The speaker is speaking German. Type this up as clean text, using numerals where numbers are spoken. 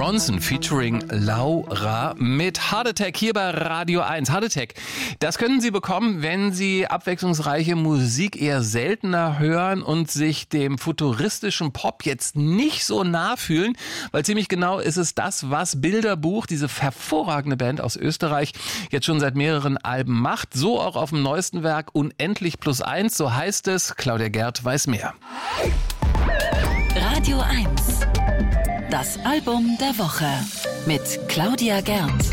Johnson featuring Laura mit Heart Attack hier bei Radio 1. Heart Attack, das können Sie bekommen, wenn Sie abwechslungsreiche Musik eher seltener hören und sich dem futuristischen Pop jetzt nicht so nah fühlen, weil ziemlich genau ist es das, was Bilderbuch, diese hervorragende Band aus Österreich, jetzt schon seit mehreren Alben macht. So auch auf dem neuesten Werk Unendlich +1, so heißt es. Claudia Gerd weiß mehr. Radio 1, das Album der Woche mit Claudia Gerd.